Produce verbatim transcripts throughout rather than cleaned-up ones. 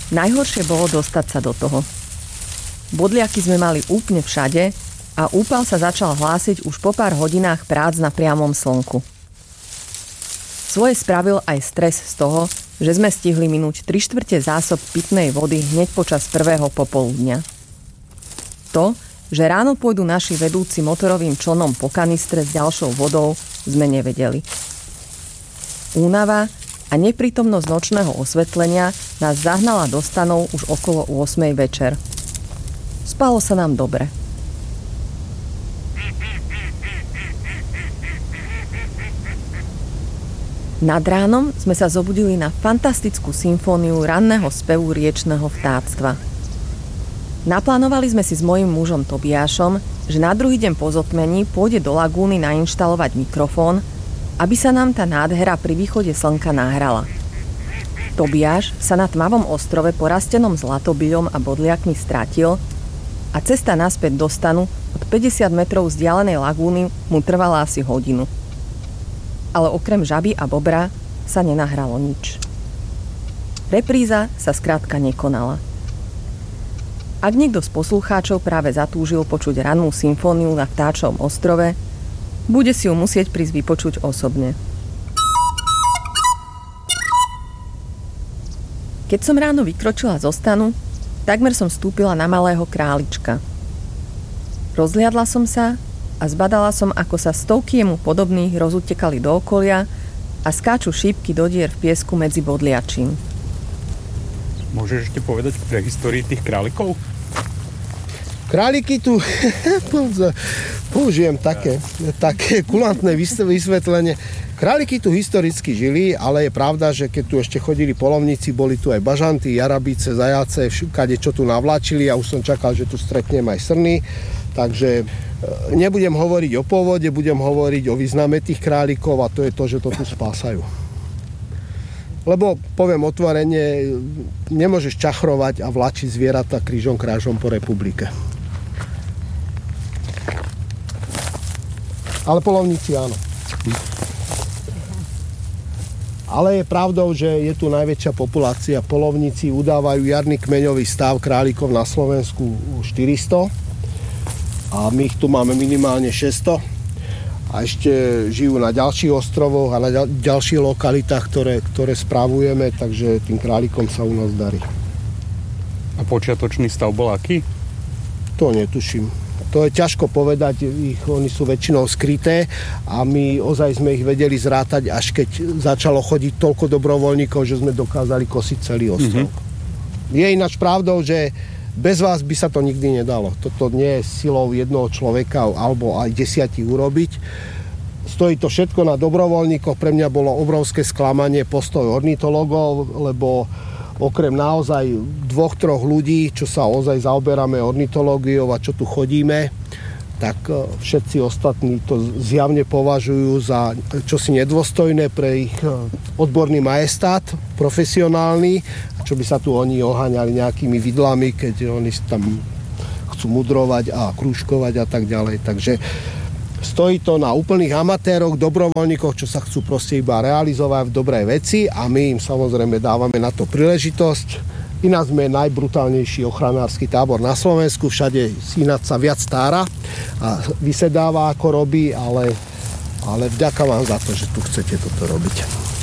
Najhoršie bolo dostať sa do toho. Bodliaky sme mali úplne všade a úpal sa začal hlásiť už po pár hodinách prác na priamom slnku. Svoje spravil aj stres z toho, že sme stihli minúť tri štvrte zásob pitnej vody hneď počas prvého popoludňa. To, že ráno pôjdu naši vedúci motorovým člnom po kanistre s ďalšou vodou, sme nevedeli. Únava a neprítomnosť nočného osvetlenia nás zahnala do stanov už okolo ôsmej večer. Spalo sa nám dobre. Nad ránom sme sa zobudili na fantastickú symfóniu ranného spevu riečneho vtáctva. Naplánovali sme si s mojím mužom Tobiášom, že na druhý deň po zotmení pôjde do lagúny nainštalovať mikrofón, aby sa nám tá nádhera pri východe slnka nahrala. Tobiáš sa na tmavom ostrove porastenom zlatobyľom a bodliakmi stratil a cesta naspäť do stanu od päťdesiat metrov vzdialenej lagúny mu trvala asi hodinu. Ale okrem žaby a bobra sa nenahralo nič. Repríza sa skrátka nekonala. Ak niekto z poslucháčov práve zatúžil počuť rannú symfóniu na Vtáčovom ostrove, bude si ju musieť prísť vypočuť osobne. Keď som ráno vykročila zo stanu, takmer som vstúpila na malého králička. Rozhliadla som sa a zbadala som, ako sa stovky jemu podobných rozutekali do okolia a skáču šípky do dier v piesku medzi bodliačím. Môžeš ešte povedať pre histórii tých králikov? Králiky tu použijem také, také kulantné vysvetlenie. Králiky tu historicky žili, ale je pravda, že keď tu ešte chodili polovníci, boli tu aj bažanty, jarabice, zajace, kade čo tu navláčili a už som čakal, že tu stretnem aj srny. Takže nebudem hovoriť o pôvode, budem hovoriť o význame tých králikov a to je to, že to tu spásajú. Lebo, poviem otvorene, nemôžeš čachrovať a vlačiť zvieratá krížom krážom po republike. Ale polovníci áno. Ale je pravdou, že je tu najväčšia populácia. Polovníci udávajú jarný kmeňový stav králikov na Slovensku štyristo. A my ich tu máme minimálne šesťsto a ešte žijú na ďalších ostrovoch a na ďal, ďalších lokalitách, ktoré, ktoré správujeme, takže tým králikom sa u nás darí. A počiatočný stav bol aký? To netuším. To je ťažko povedať, ich, oni sú väčšinou skryté a my ozaj sme ich vedeli zrátať, až keď začalo chodiť toľko dobrovoľníkov, že sme dokázali kosiť celý ostrov. Mm-hmm. Je ináč pravdou, že bez vás by sa to nikdy nedalo. Toto nie je silou jednoho človeka alebo aj desiatich urobiť. Stojí to všetko na dobrovoľníkoch. Pre mňa bolo obrovské sklamanie postoj ornitologov, lebo okrem naozaj dvoch, troch ľudí, čo sa ozaj zaoberáme ornitológiou a čo tu chodíme, tak všetci ostatní to zjavne považujú za čosi nedôstojné pre ich odborný majestát, profesionálny, čo by sa tu oni oháňali nejakými vidlami, keď oni tam chcú mudrovať a krúžkovať a tak ďalej. Takže stojí to na úplných amatéroch, dobrovoľníkoch, čo sa chcú proste iba realizovať v dobrej veci a my im samozrejme dávame na to príležitosť. Ináč sme najbrutálnejší ochranársky tábor na Slovensku, všade ináč sa viac stára a vysedáva ako robí, ale, ale vďaka vám za to, že tu chcete toto robiť.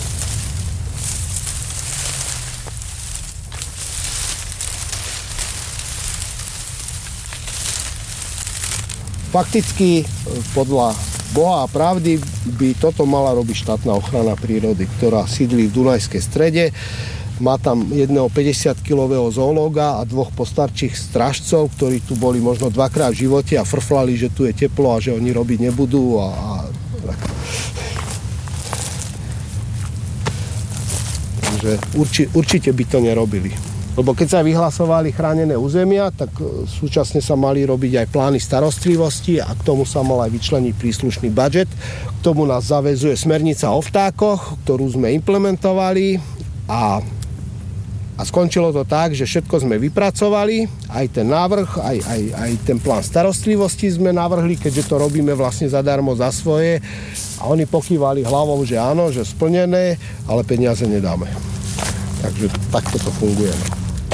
Fakticky podľa Boha a pravdy by toto mala robiť štátna ochrana prírody, ktorá sídli v Dunajskej strede. Má tam jedného päťdesiatkilového zoológa a dvoch postarčích strážcov, ktorí tu boli možno dvakrát v živote a frflali, že tu je teplo a že oni robiť nebudú. A, a... Takže urči, určite by to nerobili. Lebo keď sa vyhlasovali chránené územia, tak súčasne sa mali robiť aj plány starostlivosti a k tomu sa mal aj vyčleniť príslušný budžet. K tomu nás zaväzuje smernica o vtákoch, ktorú sme implementovali a A skončilo to tak, že všetko sme vypracovali, aj ten návrh, aj, aj, aj ten plán starostlivosti sme navrhli, keďže to robíme vlastne zadarmo za svoje. A oni pokývali hlavou, že áno, že splnené, ale peniaze nedáme. Takže takto to funguje.